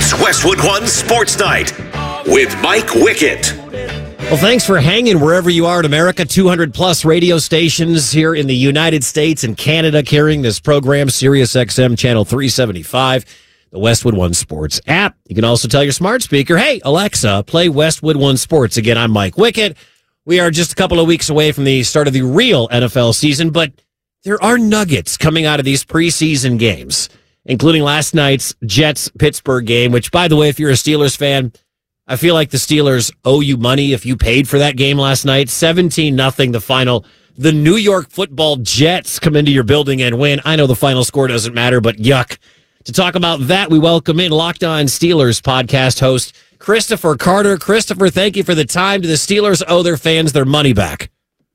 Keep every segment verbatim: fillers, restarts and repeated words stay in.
It's Westwood One Sports Night with Mike Wickett. Well, thanks for hanging wherever you are in America. two hundred plus radio stations here in the United States and Canada carrying this program, Sirius X M Channel three seventy-five, the Westwood One Sports app. You can also tell your smart speaker, hey, Alexa, play Westwood One Sports. Again, I'm Mike Wickett. We are just a couple of weeks away from the start of the real N F L season, but there are nuggets coming out of these preseason games, including last night's Jets-Pittsburgh game, which, by the way, if you're a Steelers fan, I feel like the Steelers owe you money if you paid for that game last night. seventeen nothing the final. The New York Football Jets come into your building and win. I know the final score doesn't matter, but yuck. To talk about that, we welcome in Locked On Steelers podcast host Christopher Carter. Christopher, thank you for the time. Do the Steelers owe their fans their money back?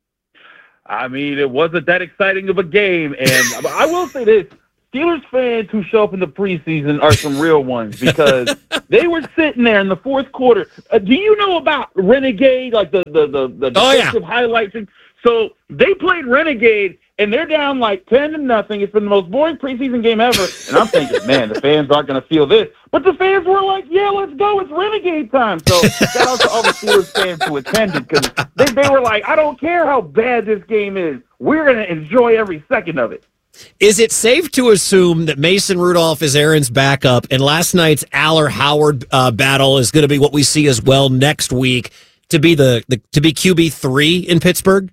I mean, it wasn't that exciting of a game, and I will say this. Steelers fans who show up in the preseason are some real ones because they were sitting there in the fourth quarter. Uh, do you know about Renegade, like the the the, the oh, defensive yeah. highlights? So they played Renegade, and they're down like ten to nothing. It's been the most boring preseason game ever. And I'm thinking, man, the fans aren't going to feel this. But the fans were like, yeah, let's go. It's Renegade time. So shout out to all the Steelers fans who attended because they, they were like, I don't care how bad this game is. We're going to enjoy every second of it. Is it safe to assume that Mason Rudolph is Aaron's backup, and last night's Aller Howard uh, battle is going to be what we see as well next week to be the, the to be Q B three in Pittsburgh?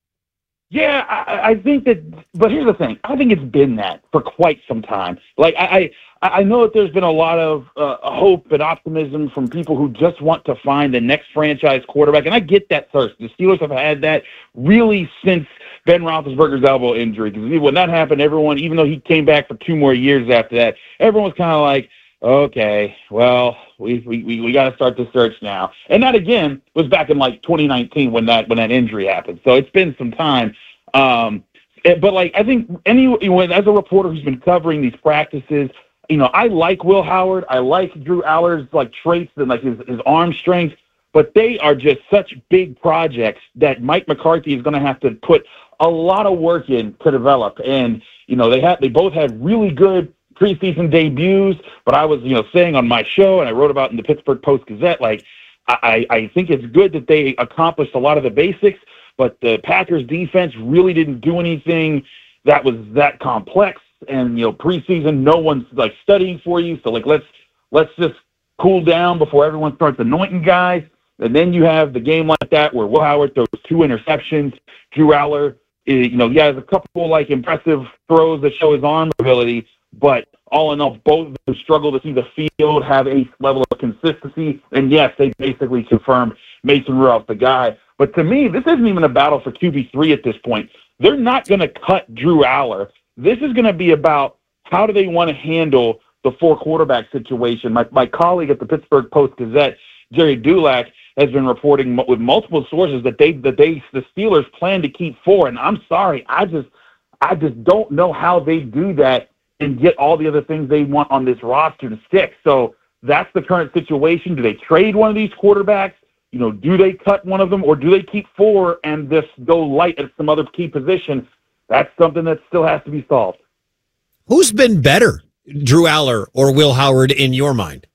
Yeah, I, I think that. But here's the thing: I think it's been that for quite some time. Like I, I, I know that there's been a lot of uh, hope and optimism from people who just want to find the next franchise quarterback, and I get that thirst. The Steelers have had that really since Ben Roethlisberger's elbow injury, because when that happened, everyone, even though he came back for two more years after that, everyone was kind of like, okay, well, we we we, we got to start the search now. And that again was back in like twenty nineteen when that when that injury happened. So it's been some time. Um, but like I think anyone, as a reporter who's been covering these practices, you know, I like Will Howard. I like Drew Aller's like traits and like his his arm strength. But they are just such big projects that Mike McCarthy is going to have to put a lot of work in to develop. And, you know, they had, they both had really good preseason debuts, but I was, you know, saying on my show, and I wrote about in the Pittsburgh Post-Gazette, like, I, I think it's good that they accomplished a lot of the basics, but the Packers defense really didn't do anything that was that complex. And, you know, preseason, no one's like studying for you. So like, let's, let's just cool down before everyone starts anointing guys. And then you have the game like that where Will Howard throws two interceptions. Drew Aller, you know, he has a couple like impressive throws that show his arm ability, but all in all, both of them struggle to see the field, have a level of consistency. And yes, they basically confirmed Mason Rudolph the guy. But to me, this isn't even a battle for Q B three at this point. They're not going to cut Drew Aller. This is going to be about how do they want to handle the four quarterback situation. My my colleague at the Pittsburgh Post-Gazette, Jerry Dulac, has been reporting with multiple sources that they that they the Steelers plan to keep four. And I'm sorry, I just I just don't know how they do that and get all the other things they want on this roster to stick. So that's the current situation. Do they trade one of these quarterbacks? You know, do they cut one of them, or do they keep four and just go light at some other key position? That's something that still has to be solved. Who's been better, Drew Aller or Will Howard, in your mind?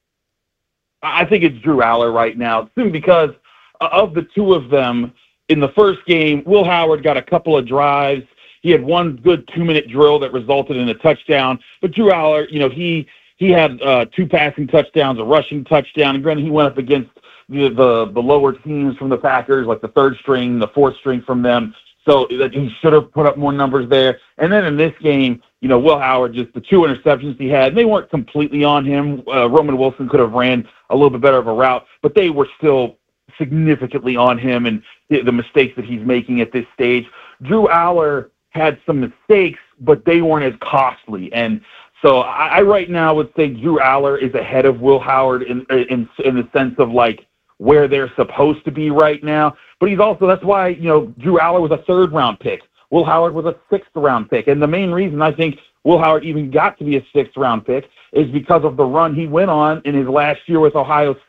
I think it's Drew Aller right now, soon because of the two of them. In the first game, Will Howard got a couple of drives. He had one good two-minute drill that resulted in a touchdown. But Drew Aller, you know, he he had uh, two passing touchdowns, a rushing touchdown. And granted, he went up against the, the the lower teams from the Packers, like the third string, the fourth string from them. So that he should have put up more numbers there. And then in this game, you know, Will Howard, just the two interceptions he had, they weren't completely on him. Uh, Roman Wilson could have ran a little bit better of a route, but they were still significantly on him and the, the mistakes that he's making at this stage. Drew Aller had some mistakes, but they weren't as costly. And so I, I right now would say Drew Aller is ahead of Will Howard in, in, in the sense of like where they're supposed to be right now. But he's also, that's why, you know, Drew Aller was a third round pick. Will Howard was a sixth round pick. And the main reason I think Will Howard even got to be a sixth round pick is because of the run he went on in his last year with Ohio State.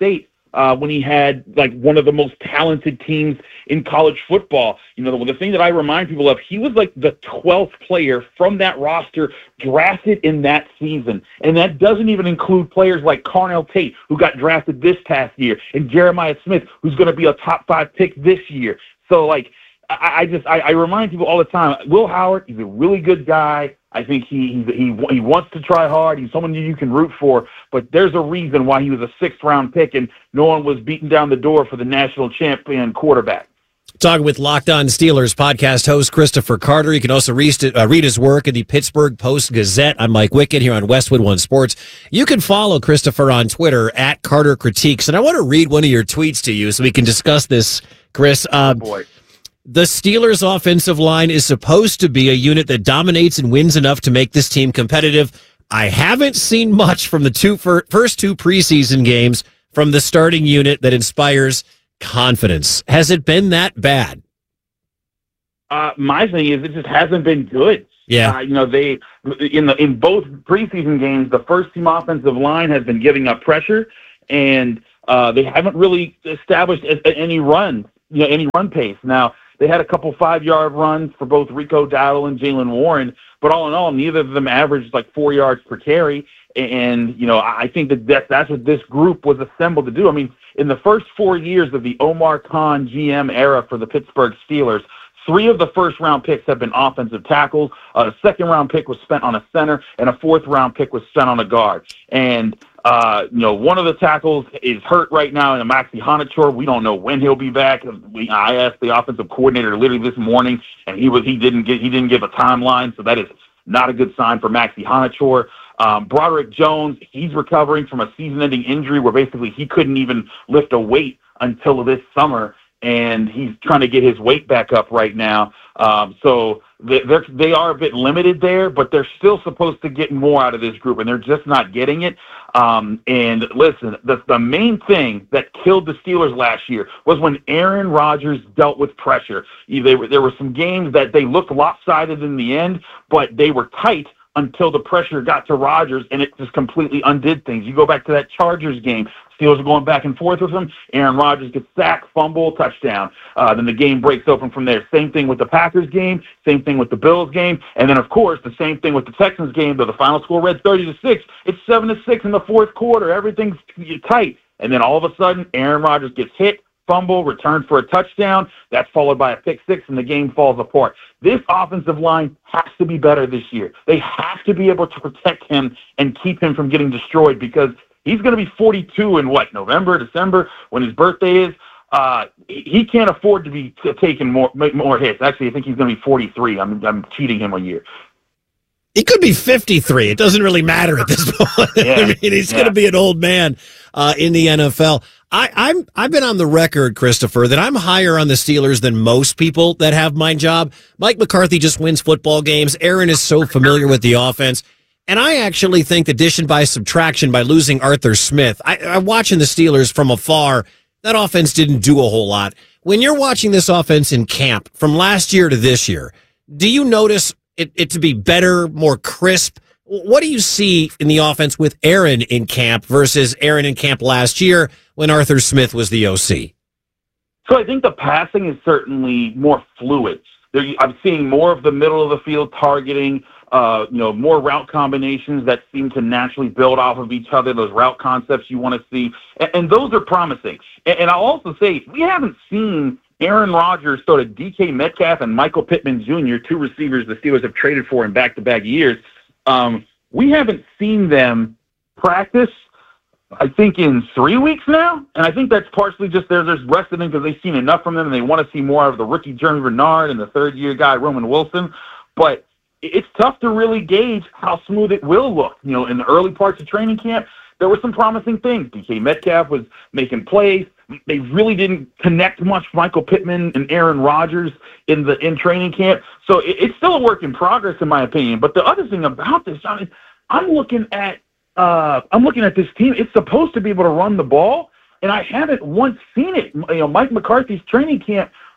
uh, when he had like one of the most talented teams in college football. You know, the, the thing that I remind people of, he was like the twelfth player from that roster drafted in that season. And that doesn't even include players like Carnell Tate, who got drafted this past year, and Jeremiah Smith, who's going to be a top five pick this year. So, like, I, I just I, I remind people all the time, Will Howard, he's a really good guy. I think he, he he he wants to try hard. He's someone you can root for, but there's a reason why he was a sixth round pick and no one was beating down the door for the national champion quarterback. Talking with Locked On Steelers podcast host Christopher Carter. You can also read, uh, read his work in the Pittsburgh Post-Gazette. I'm Mike Wickett here on Westwood One Sports. You can follow Christopher on Twitter at Carter Critiques, and I want to read one of your tweets to you so we can discuss this, Chris. Um, oh boy. The Steelers' offensive line is supposed to be a unit that dominates and wins enough to make this team competitive. I haven't seen much from the two fir- first two preseason games from the starting unit that inspires confidence. Has it been that bad? Uh, my thing is, it just hasn't been good. Yeah, uh, you know, they in the in both preseason games, the first team offensive line has been giving up pressure, and uh, they haven't really established a, a, any run, you know, any run pace. Now, they had a couple five-yard runs for both Rico Dowdle and Jaylen Warren, but all in all, neither of them averaged like four yards per carry. And, you know, I think that, that that's what this group was assembled to do. I mean, in the first four years of the Omar Khan G M era for the Pittsburgh Steelers, three of the first-round picks have been offensive tackles. Uh, a second-round pick was spent on a center, and a fourth-round pick was spent on a guard. And Uh, you know, one of the tackles is hurt right now in Maxi Honachor. We don't know when he'll be back. We, I asked the offensive coordinator literally this morning, and he was he didn't get he didn't give a timeline, so that is not a good sign for Maxi Honachor. Um, Broderick Jones, he's recovering from a season-ending injury where basically he couldn't even lift a weight until this summer, and he's trying to get his weight back up right now. Um, so they're, they are a bit limited there, but they're still supposed to get more out of this group, and they're just not getting it. Um, and listen, the, the main thing that killed the Steelers last year was when Aaron Rodgers dealt with pressure. They were, there were some games that they looked lopsided in the end, but they were tight until the pressure got to Rodgers, and it just completely undid things. You go back to that Chargers game, Steelers are going back and forth with him. Aaron Rodgers gets sacked, fumble, touchdown. Uh, then the game breaks open from there. Same thing with the Packers game, same thing with the Bills game, and then, of course, the same thing with the Texans game, though the final score read thirty to six. It's seven to six in the fourth quarter. Everything's tight. And then all of a sudden, Aaron Rodgers gets hit, fumble, returned for a touchdown. That's followed by a pick six, and the game falls apart. This offensive line has to be better this year. They have to be able to protect him and keep him from getting destroyed, because he's going to be forty-two in, what, November, December, when his birthday is. Uh, he can't afford to be taking more more hits. Actually, I think he's going to be forty-three. I'm I'm cheating him a year. He could be fifty-three. It doesn't really matter at this point. Yeah, I mean, he's yeah. going to be an old man uh, in the N F L. I, I'm I've been on the record, Christopher, that I'm higher on the Steelers than most people that have my job. Mike McCarthy just wins football games. Aaron is so familiar with the offense. And I actually think addition by subtraction by losing Arthur Smith, I, I'm watching the Steelers from afar. That offense didn't do a whole lot. When you're watching this offense in camp from last year to this year, do you notice it, it to be better, more crisp? What do you see in the offense with Aaron in camp versus Aaron in camp last year when Arthur Smith was the O C? So I think the passing is certainly more fluid. There, I'm seeing more of the middle of the field targeting, uh, you know, more route combinations that seem to naturally build off of each other, those route concepts you want to see. And, and those are promising. And, and I'll also say we haven't seen Aaron Rodgers throw to D K Metcalf and Michael Pittman Junior, two receivers the Steelers have traded for in back-to-back years. Um, we haven't seen them practice, I think, in three weeks now. And I think that's partially just they're just resting them because they've seen enough from them and they want to see more of the rookie Jeremy Bernard and the third-year guy Roman Wilson. But it's tough to really gauge how smooth it will look. You know, in the early parts of training camp, there were some promising things. D K Metcalf was making plays. They really didn't connect much, Michael Pittman and Aaron Rodgers in the in training camp. So it, it's still a work in progress, in my opinion. But the other thing about this, John, is I'm looking at uh, I'm looking at this team. It's supposed to be able to run the ball, and I haven't once seen it. You know, Mike McCarthy's training camp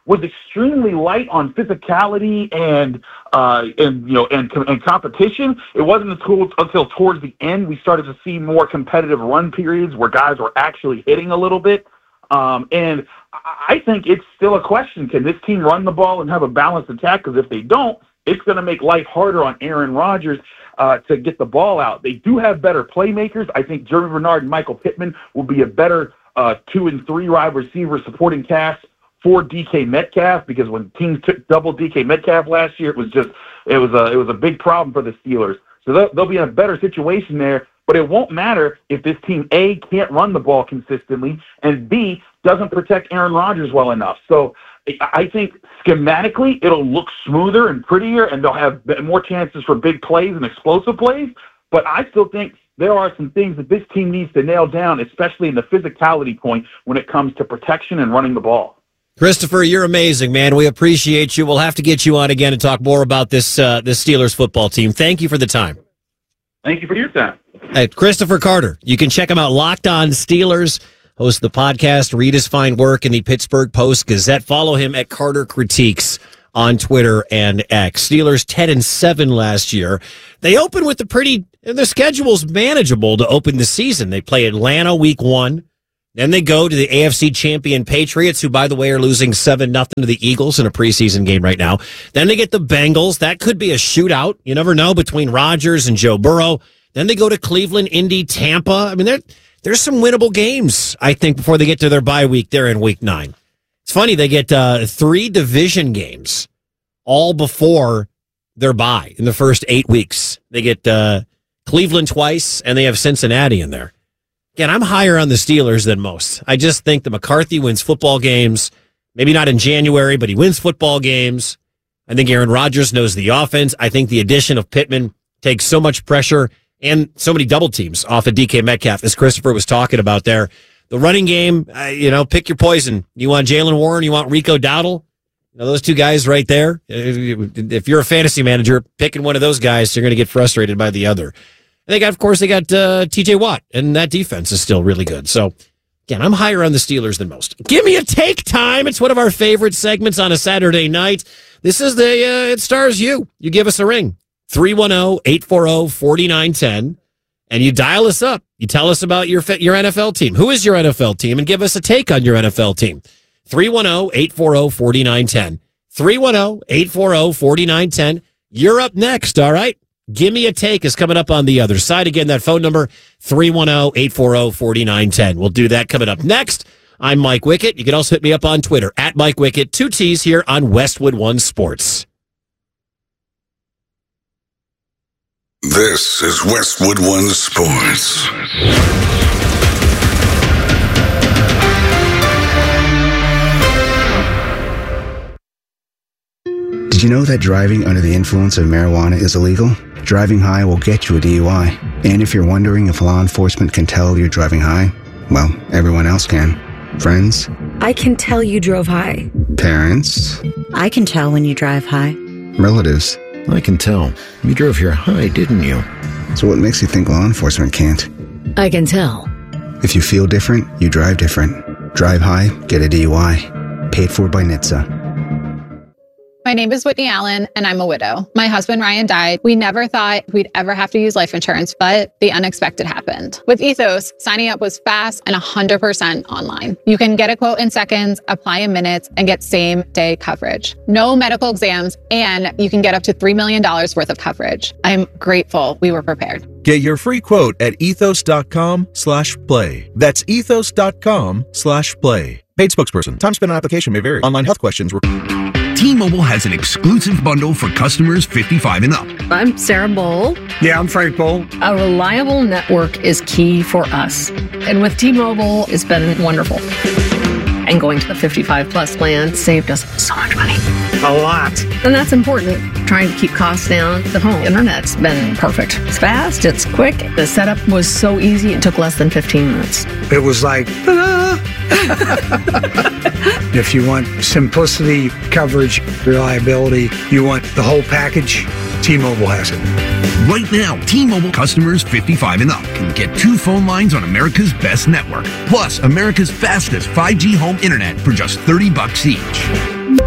was extremely light on physicality and uh, and you know and and competition. It wasn't until until towards the end we started to see more competitive run periods where guys were actually hitting a little bit. Um, and I think it's still a question: can this team run the ball and have a balanced attack? Because if they don't, it's going to make life harder on Aaron Rodgers uh, to get the ball out. They do have better playmakers. I think Jeremy Bernard and Michael Pittman will be a better uh, two and three wide receiver supporting cast for D K Metcalf, because when teams took double D K Metcalf last year, it was just it was a it was a big problem for the Steelers. So they'll, they'll be in a better situation there. But it won't matter if this team, A, can't run the ball consistently, and B, doesn't protect Aaron Rodgers well enough. So I think schematically it'll look smoother and prettier, and they'll have more chances for big plays and explosive plays. But I still think there are some things that this team needs to nail down, especially in the physicality point when it comes to protection and running the ball. Christopher, you're amazing, man. We appreciate you. We'll have to get you on again and talk more about this uh, this Steelers football team. Thank you for the time. Thank you for your time. Hey, Christopher Carter. You can check him out. Locked On Steelers. Hosts the podcast. Read his fine work in the Pittsburgh Post-Gazette. Follow him at Carter Critiques on Twitter and X. Steelers ten and seven last year. They open with a pretty, their schedule's manageable to open the season. They play Atlanta week one. Then they go to the A F C champion Patriots, who, by the way, are losing seven nothing to the Eagles in a preseason game right now. Then they get the Bengals. That could be a shootout. You never know, between Rodgers and Joe Burrow. Then they go to Cleveland, Indy, Tampa. I mean, there, there's some winnable games, I think, before they get to their bye week there in week nine. It's funny, they get uh, three division games all before their bye in the first eight weeks. They get uh, Cleveland twice, and they have Cincinnati in there. Again, I'm higher on the Steelers than most. I just think that McCarthy wins football games, maybe not in January, but he wins football games. I think Aaron Rodgers knows the offense. I think the addition of Pittman takes so much pressure and so many double teams off of D K Metcalf, as Christopher was talking about there. The running game, uh, you know, pick your poison. You want Jaylen Warren, you want Rico Dowdle. You know, those two guys right there. If you're a fantasy manager, picking one of those guys, you're going to get frustrated by the other. And they got, of course, they got uh, T J Watt, and that defense is still really good. So, again, I'm higher on the Steelers than most. Give me a take time. It's one of our favorite segments on a Saturday night. This is the, uh, it stars you. You give us a ring. three one zero, eight four zero, four nine one zero, and you dial us up. You tell us about your your N F L team. Who is your N F L team? And give us a take on your N F L team. three one zero, eight four zero, four nine one zero. three one zero, eight four zero, four nine one zero. You're up next, all right? Give me a take is coming up on the other side. Again, that phone number, three one zero, eight four zero, four nine one zero. We'll do that coming up next. I'm Mike Wickett. You can also hit me up on Twitter, at Mike Wickett, two T's here on Westwood One Sports. This is Westwood One Sports. Did you know that driving under the influence of marijuana is illegal? Driving high will get you a D U I. And if you're wondering if law enforcement can tell you're driving high, well, everyone else can. Friends? I can tell you drove high. Parents? I can tell when you drive high. Relatives? I can tell. You drove here high, didn't you? So what makes you think law enforcement can't? I can tell. If you feel different, you drive different. Drive high, get a D U I. Paid for by N H T S A. My name is Whitney Allen, and I'm a widow. My husband, Ryan, died. We never thought we'd ever have to use life insurance, but the unexpected happened. With Ethos, signing up was fast and one hundred percent online. You can get a quote in seconds, apply in minutes, and get same-day coverage. No medical exams, and you can get up to three million dollars worth of coverage. I'm grateful we were prepared. Get your free quote at ethos.com slash play. That's ethos.com slash play. Paid spokesperson. Time spent on application may vary. Online health questions were... T-Mobile has an exclusive bundle for customers fifty-five and up. I'm Sarah Bowl. Yeah, I'm Frank Bowl. A reliable network is key for us. And with T-Mobile, it's been wonderful. And going to the fifty-five plus plan saved us so much money. A lot. And that's important. Trying to keep costs down. The home internet's been perfect. It's fast, it's quick. The setup was so easy, it took less than fifteen minutes. It was like, ah. If you want simplicity, coverage, reliability, you want the whole package, T-Mobile has it. Right now, T-Mobile customers fifty-five and up can get two phone lines on America's best network, plus America's fastest five G home internet for just thirty bucks each.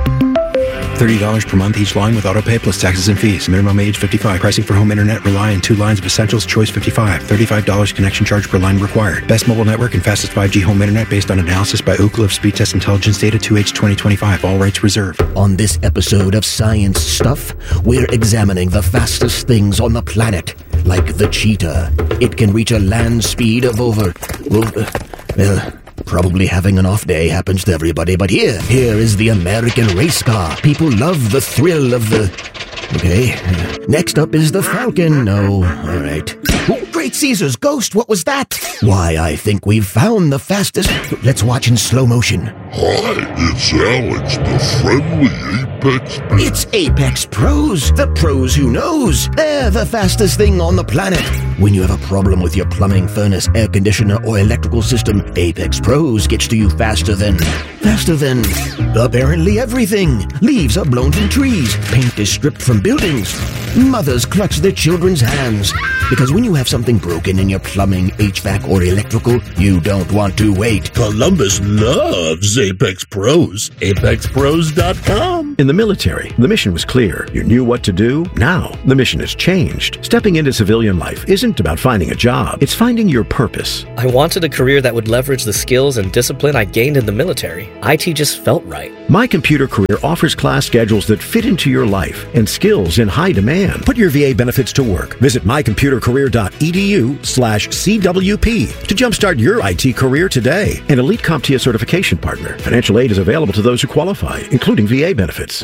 thirty dollars per month each line with autopay plus taxes and fees. Minimum age fifty-five. Pricing for home internet rely on two lines of essentials. Choice fifty-five. thirty-five dollars connection charge per line required. Best mobile network and fastest five G home internet based on analysis by Ookla of Speed Test Intelligence Data two H twenty twenty-five. All rights reserved. On this episode of Science Stuff, we're examining the fastest things on the planet. Like the cheetah. It can reach a land speed of over... Well, uh, well, probably having an off day happens to everybody, but here, here is the American race car. People love the thrill of the... Okay. Next up is the Falcon. No, all right. Oh, Great Caesar's ghost, what was that? Why, I think we've found the fastest... Let's watch in slow motion. Hi, it's Alex, the friendly Apex Pro. It's Apex Pros, the pros who knows. They're the fastest thing on the planet. When you have a problem with your plumbing, furnace, air conditioner, or electrical system, Apex Pros gets to you faster than... Faster than... apparently everything. Leaves are blown from trees. Paint is stripped from buildings. Mothers clutch their children's hands. Because when you have something broken in your plumbing, H V A C, or electrical, you don't want to wait. Columbus loves Apex Pros. Apex Pros dot com. In the military, the mission was clear. You knew what to do. Now, the mission has changed. Stepping into civilian life isn't about finding a job. It's finding your purpose. I wanted a career that would leverage the skills and discipline I gained in the military. I T just felt right. My Computer Career offers class schedules that fit into your life and skills in high demand. Put your V A benefits to work. Visit my computer career dot e d u slash C W P to jumpstart your I T career today. An Elite CompTIA certification partner. Financial aid is available to those who qualify, including V A benefits.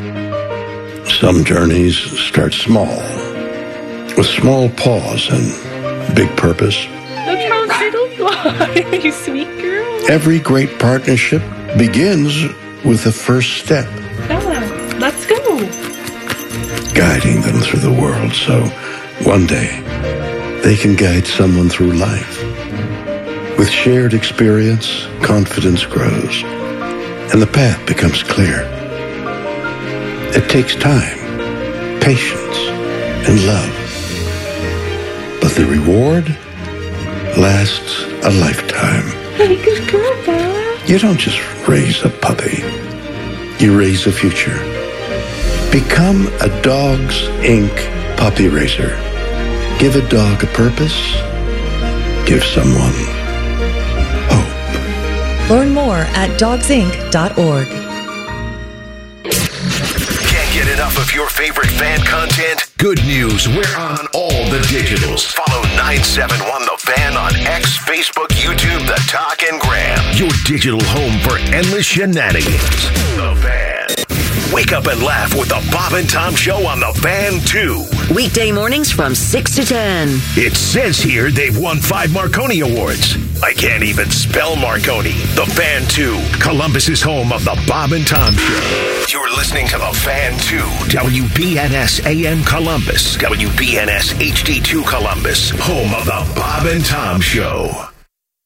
Some journeys start small, with small pause and big purpose. Look how little you are, you sweet girl. Every great partnership begins with the first step. Bella, let's go. Guiding them through the world so one day they can guide someone through life. With shared experience, confidence grows, and the path becomes clear. It takes time, patience, and love. But the reward lasts a lifetime. Hey, good girl, Bella. You don't just raise a puppy. You raise a future. Become a Dogs Incorporated puppy raiser. Give a dog a purpose. Give someone hope. Learn more at dogs inc dot org. Can't get enough of your favorite fan content? Good news, we're on all the digitals. Follow nine seven one The Fan on X, Facebook, YouTube, The Talk, and Gram. Your digital home for endless shenanigans. The Fan. Wake up and laugh with the Bob and Tom Show on The Fan two. Weekday mornings from six to ten. It says here they've won five Marconi Awards. I can't even spell Marconi. The Fan two, Columbus's home of the Bob and Tom Show. You're listening to The Fan two, W B N S A M Columbus, W B N S H D two Columbus, home of the Bob and Tom Show.